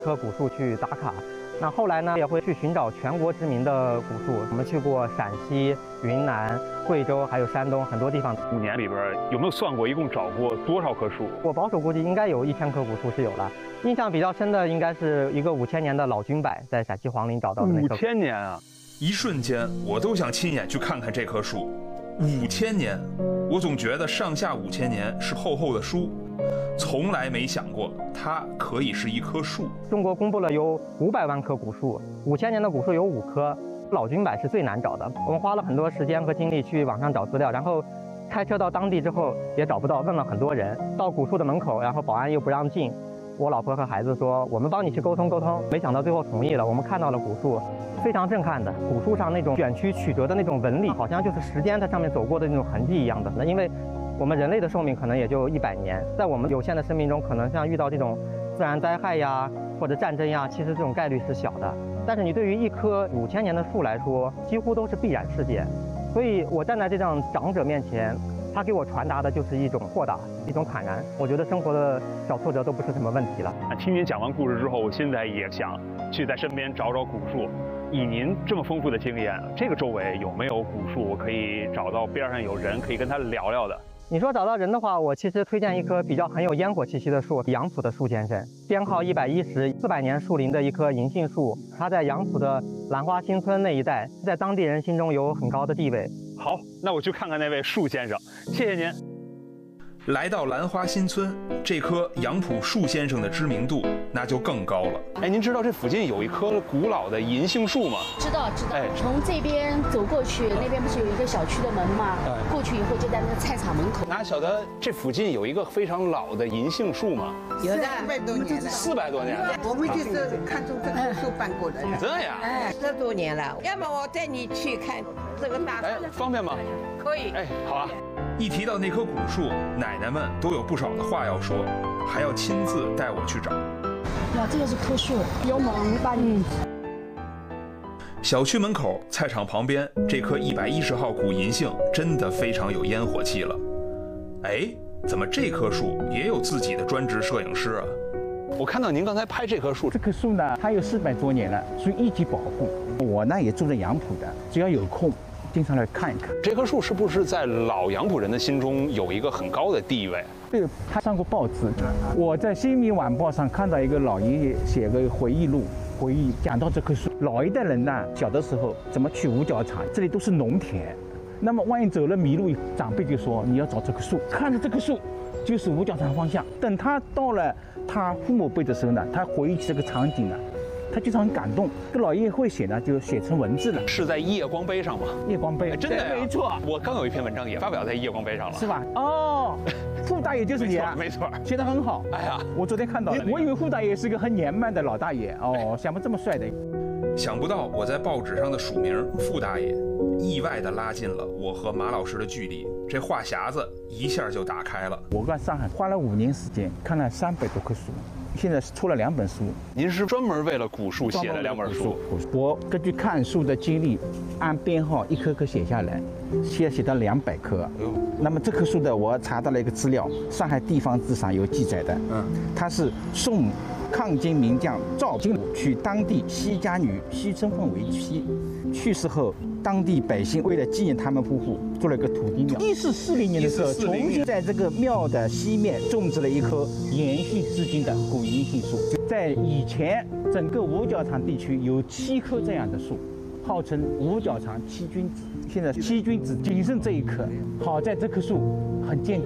棵古树去打卡。那后来呢，也会去寻找全国知名的古树。我们去过陕西、云南、贵州，还有山东很多地方。 5年里边有没有算过一共找过多少棵树？ 我保守估计应该有1000棵古树是有了。印象比较深的应该是一个5000年的老君柏，在陕西黄陵找到的那棵。 5000年啊！ 一瞬间，我都想亲眼去看看这棵树。5000年，我总觉得上下5000年是厚厚的书，从来没想过它可以是一棵树。 中国公布了有500万棵古树，5000年的古树有5棵，老君柏是最难找的。我们花了很多时间和精力去网上找资料，然后开车到当地之后也找不到，问了很多人。到古树的门口，然后保安又不让进。我老婆和孩子说：“我们帮你去沟通沟通。”没想到最后同意了。我们看到了古树，非常震撼的。古树上那种卷曲曲折的那种纹理，好像就是时间在上面走过的那种痕迹一样的。那因为我们人类的寿命可能也就100年，在我们有限的生命中，可能像遇到这种自然灾害呀或者战争呀，其实这种概率是小的。但是你对于一棵5000年的树来说，几乎都是必然事件。所以我站在这样长者面前，他给我传达的就是一种豁达，一种坦然。我觉得生活的小挫折都不是什么问题了。 听您讲完故事之后，我现在也想去在身边找找古树。以您这么丰富的经验，这个周围有没有古树我可以找到边上有人可以跟他聊聊的？ 你说找到人的话，我其实推荐一棵比较很有烟火气息的树，杨浦的树先生，编号110，400年树龄的一棵银杏树，它在杨浦的兰花新村那一带，在当地人心中有很高的地位。 好，那我去看看那位树先生，谢谢您。 来到兰花新村，这棵杨浦树先生的知名度那就更高了。 哎，您知道这附近有一棵古老的银杏树吗？ 知道。 哎， 从这边走过去，那边不是有一个小区的门吗？过去以后就在那个菜场门口。 哪晓得这附近有一个非常老的银杏树吗？ 有的400多年了 ，400多年了。 我们就是看中这棵树搬过来的。 这样？ 哎，10多年了。要么我带你去看这个大树。 哎，方便吗？ 可以。 哎，好啊。 一提到那棵古树，奶奶们都有不少的话要说，还要亲自带我去找。 哇，这个是棵树，有猛大小区门口、菜场旁边，这棵110号古银杏真的非常有烟火气了。哎，怎么这棵树也有自己的专职摄影师啊？ 我看到您刚才拍这棵树， 这棵树呢，它有400多年了，属于一级保护。我呢也住在杨浦的，只要有空，经常来看一看。 这棵树是不是在老杨浦人的心中有一个很高的地位？ 对，他上过报纸。我在《新民晚报》上看到一个老爷爷写个回忆录，讲到这棵树。老一代人呢，小的时候怎么去五角场，这里都是农田。那么万一走了迷路，长辈就说你要找这棵树，看着这棵树就是五角场方向。等他到了他父母辈的时候呢，他回忆起这个场景呢，他就是很感动。这老爷爷会写呢，就写成文字了。 是在夜光碑上吗？ 夜光碑， 真的呀？ 没错。 我刚有一篇文章也发表在夜光碑上了， 是吧？哦，傅大爷就是你啊， 没错， 写得很好。 哎呀， 我昨天看到了，我以为傅大爷是个很年迈的老大爷哦，想不这么帅的。 想不到我在报纸上的署名傅大爷，意外地拉近了我和马老师的距离，这话匣子一下就打开了。 我在上海花了5年时间，看了300多棵树，现在出了2本书。 您是专门为了古树写的2本书？ 我根据看树的经历，按编号一棵棵写下来，写到200棵。那么这棵树的，我查到了一个资料，上海地方志上有记载的。它是宋抗金名将赵金武娶当地西家女西春凤为妻，去世后，当地百姓为了纪念他们夫妇，做了一个土地庙。1440年的时候，重新在这个庙的西面种植了一棵延续至今的古银杏树。在以前，整个五角场地区有7棵这样的树，号称五角场7君子。现在7君子仅剩这一棵，好在这棵树很健康。